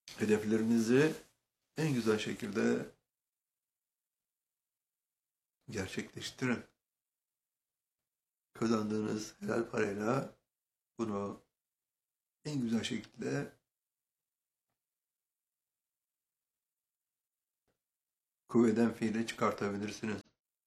Hedeflerinizi en güzel şekilde gerçekleştirin. Kazandığınız helal parayla bunu en güzel şekilde kuvveden fiile çıkartabilirsiniz.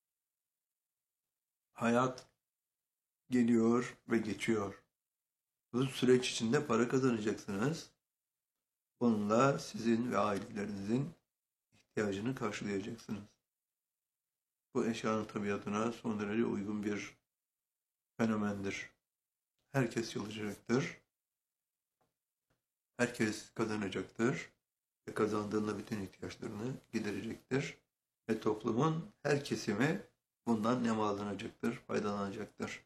Hayat geliyor ve geçiyor. Bu süreç içinde para kazanacaksınız. Bununla sizin ve ailelerinizin ihtiyacını karşılayacaksınız. Bu eşyanın tabiatına son derece uygun bir fenomendir. Herkes çalışacaktır. Herkes kazanacaktır. Ve kazandığında bütün ihtiyaçlarını giderecektir. Ve toplumun her kesimi bundan nemalanacaktır, faydalanacaktır.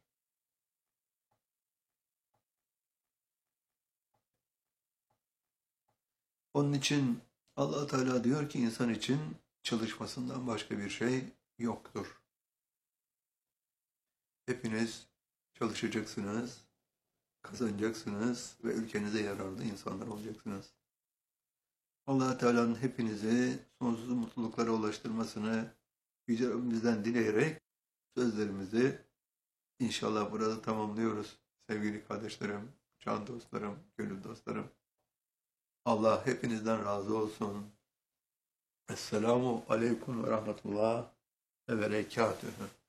Onun için Allah Teala diyor ki insan için çalışmasından başka bir şey yoktur. Hepiniz çalışacaksınız, kazanacaksınız ve ülkenize yararlı insanlar olacaksınız. Allah Teala'nın hepinizi sonsuz mutluluklara ulaştırmasını Yüce Rabbimizden dileyerek sözlerimizi inşallah burada tamamlıyoruz. Sevgili kardeşlerim, can dostlarım, gönül dostlarım. Allah hepinizden razı olsun. Esselamu aleyküm ve rahmetullah ve berekatühü.